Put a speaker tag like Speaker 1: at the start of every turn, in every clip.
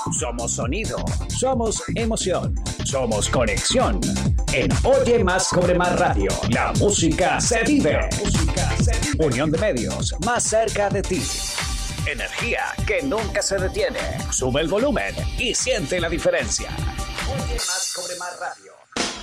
Speaker 1: Somos sonido, somos emoción, somos conexión. En Oye Más Cobre Más Radio, la música se vive. Unión de medios, más cerca de ti. Energía que nunca se detiene. Sube el volumen y siente la diferencia. Oye Más Cobre Más Radio.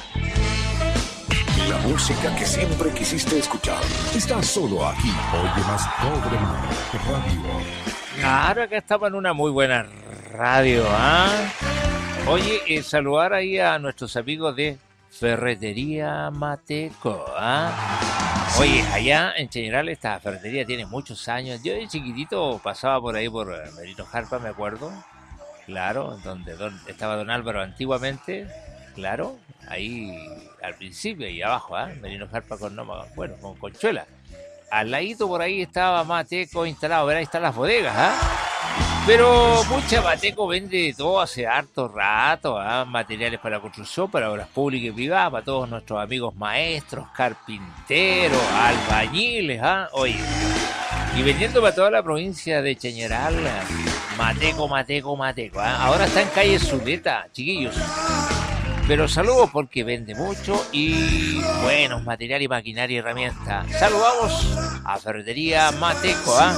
Speaker 2: La música que siempre quisiste escuchar está solo aquí. Oye Más Cobre Más Radio.
Speaker 3: Claro, acá estamos en una muy buena radio, ¿ah? Oye, saludar ahí a nuestros amigos de Ferretería Mateco, ¿ah? Oye, allá en Cheñaral esta ferretería tiene muchos años. Yo de chiquitito pasaba por ahí por Merino Jarpa, me acuerdo. Claro, donde estaba don Álvaro antiguamente. Claro, ahí al principio y abajo, ¿ah? Merino Jarpa con Conchuela. Al ladito por ahí estaba Mateco instalado. Verá, ahí están las bodegas, ¿ah? Pero mucha Mateco vende de todo hace harto rato, ¿ah? Materiales para la construcción, para obras públicas y privadas, para todos nuestros amigos maestros, carpinteros, albañiles, ¿ah? Oye, y vendiendo para toda la provincia de Cheñaral, Mateco, ¿ah? Ahora está en calle Zuleta, chiquillos. Pero saludos porque vende mucho y buenos materiales y maquinaria y herramientas. Saludamos a Ferretería Mateco, ¿ah?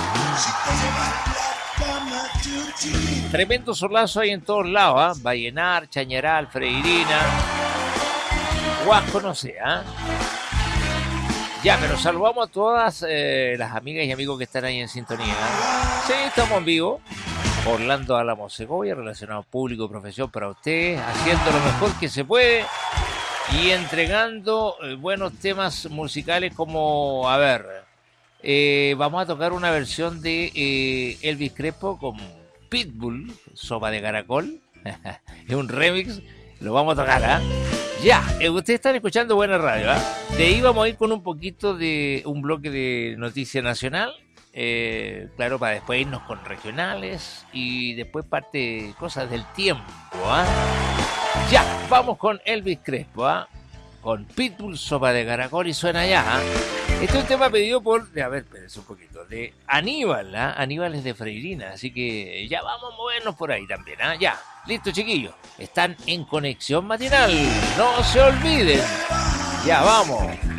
Speaker 3: Tremendo solazo hay en todos lados, ¿ah? Vallenar, Chañaral, Freirina, Huasco, no sé, ¿ah? Ya, pero saludamos a todas las amigas y amigos que están ahí en sintonía, ¿ah? Sí, estamos en vivo. Orlando Álamo Segovia, relacionado público y profesión para ustedes, haciendo lo mejor que se puede y entregando buenos temas musicales como, a ver, vamos a tocar una versión de Elvis Crespo con Pitbull, Sopa de Caracol, es un remix, lo vamos a tocar, ¿ah? Ya, ustedes están escuchando Buena Radio, ¿ah? De ahí vamos a ir con un poquito de un bloque de noticia nacional. Claro, para después irnos con regionales y después parte cosas del tiempo, ¿ah? Ya, vamos con Elvis Crespo, ¿ah? Con Pitbull, Sopa de Caracol y suena ya, ¿ah? Este es un tema pedido por, a ver, espérense un poquito, de Aníbal, ¿ah? Aníbal es de Freirina, así que ya vamos a movernos por ahí también, ¿ah? Ya, listo chiquillos, están en Conexión Matinal, no se olviden, ya vamos.